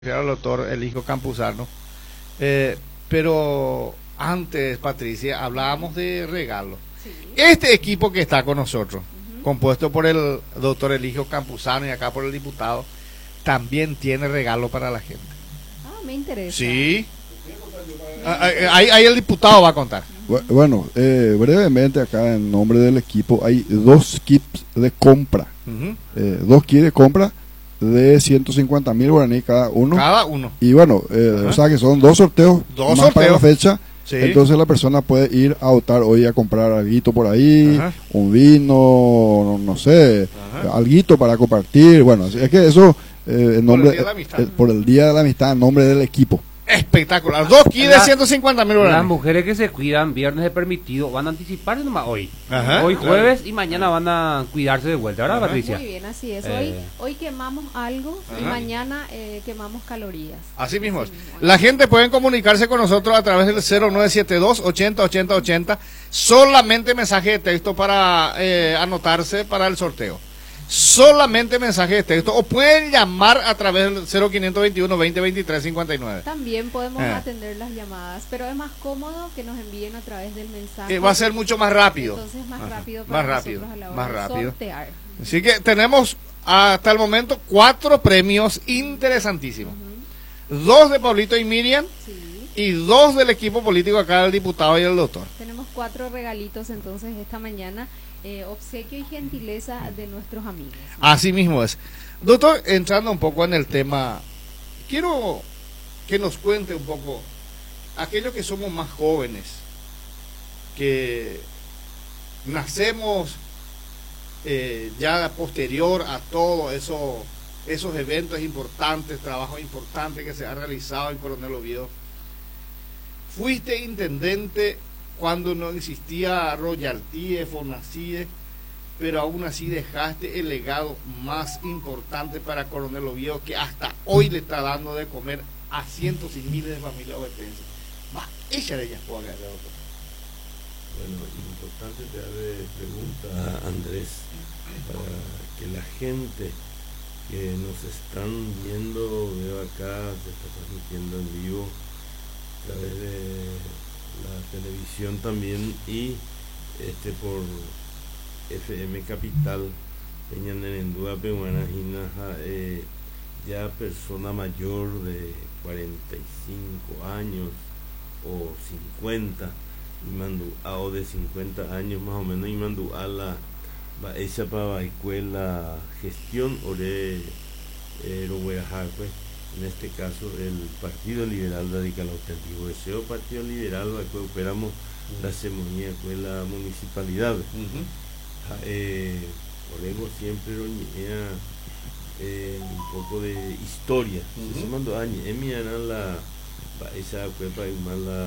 al doctor Eligio Campuzano. Pero antes, Patricia, hablábamos de regalos. Sí. Este equipo que está con nosotros, Ujú. compuesto por el doctor Eligio Campuzano y acá por el diputado, también tiene regalo para la gente. Ah, me interesa. Sí. Ahí el diputado va a contar. Bueno, brevemente acá en nombre del equipo hay 2 kits de compra. Ujú. 2 kits de compra de 150.000 guaraní cada uno. Cada uno. Y bueno, Ajá. o sea que son 2 sorteos, Dos más para la sorteos. fecha. Sí. Entonces la persona puede ir a votar hoy a comprar alguito por ahí, Ajá. un vino, no sé, Ajá. alguito para compartir. Bueno, es que eso en Por el nombre Día de la Amistad. por el Día de la Amistad, en nombre del equipo. Espectacular. 2 kits de 150.000 Las dólares. mujeres que se cuidan viernes de permitido van a anticiparse nomás hoy. Ajá, Hoy claro. jueves y mañana van a cuidarse de vuelta, ¿verdad, Ajá. Patricia? Muy bien, así es. Eh. Hoy quemamos algo y Ajá. mañana quemamos calorías. Así mismo es. Así mismo. La gente puede comunicarse con nosotros a través del 0972 80 80 80. Solamente mensaje de texto para anotarse para el sorteo. Solamente mensaje de texto. O pueden llamar a través del 0521 20 23 59. También podemos Ah. atender las llamadas, pero es más cómodo que nos envíen a través del mensaje. Va a ser mucho más rápido. Entonces más Ajá. rápido Más para rápido, nosotros a la hora más de rápido. sortear. Así que tenemos hasta el momento 4 premios interesantísimos. 2 de Pablito y Miriam Sí. y 2 del equipo político acá, el diputado y el doctor. Tenemos 4 regalitos entonces esta mañana, obsequio y gentileza de nuestros amigos. Así mismo es. Doctor, entrando un poco en el tema, quiero que nos cuente un poco, aquellos que somos más jóvenes, que nacemos ya posterior a todo eso, esos eventos importantes, trabajos importantes que se han realizado en Coronel Oviedo. Fuiste intendente cuando no existía Royalties, Fonacie, pero aún así dejaste el legado más importante para Coronel Oviedo, que hasta hoy le está dando de comer a cientos y miles de familias ovetenses. Va, ella de ellas puede agarrar, doctor. Bueno, importante te haga pregunta, Andrés, para que la gente que nos están viendo, veo acá, se está transmitiendo en vivo a través de la televisión también y por FM Capital, Peña Nerendúa, Pehuana, Hinaja, ya persona mayor de 45 años o 50, y mandu o de 50 años más o menos, y mandu a la esa para escuela gestión o de pues, en este caso el Partido Liberal Radical Alternativo deseo Partido Liberal recuperamos la ceremonia de la municipalidad. Orego siempre un poco de historia. Se mandó años. La esa cuepa y mala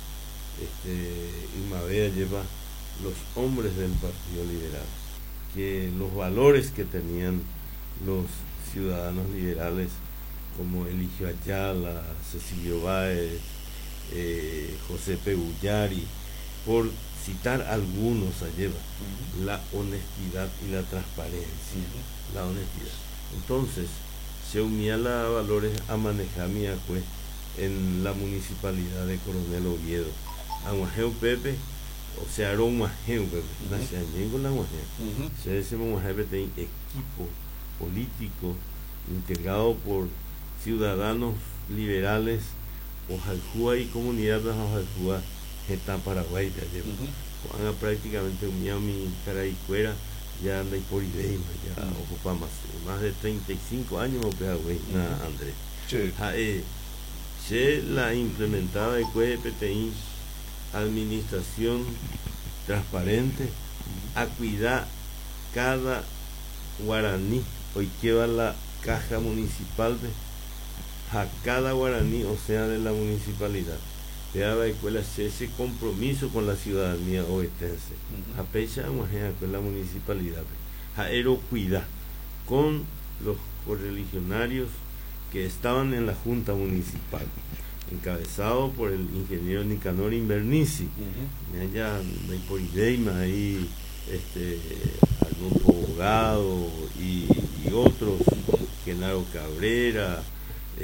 Imavea lleva los hombres del Partido Liberal, que los valores que tenían los ciudadanos liberales como Eligio Ayala, Cecilio Báez, José Pegullari, por citar algunos allá, la honestidad y la transparencia, la honestidad. Entonces, se unía a valores a manejar mi pues en la municipalidad de Coronel Oviedo. Aguajeo Pepe, o sea, era un Guajeo Pepe, nació en la Guajeo. Se decimos Guajeo Pepe, equipo político integrado por ciudadanos liberales, Ojaljúa y comunidad de Ojaljúa, Geta Paraguay, de allá. Cuando prácticamente unía mi caraicuera, ya anda y por idea, ya ocupa más de 35 años, Andrés. Se la implementada de PTI, administración transparente, a cuidar cada guaraní, hoy lleva la caja municipal a cada guaraní, o sea, de la municipalidad. De la escuela ese compromiso con la ciudadanía ovetense. A pecha con la municipalidad. A cuidar con los correligionarios que estaban en la junta municipal, encabezado por el ingeniero Nicanor Invernici, allá por Ideima, ahí algún abogado y otros, Genaro Cabrera,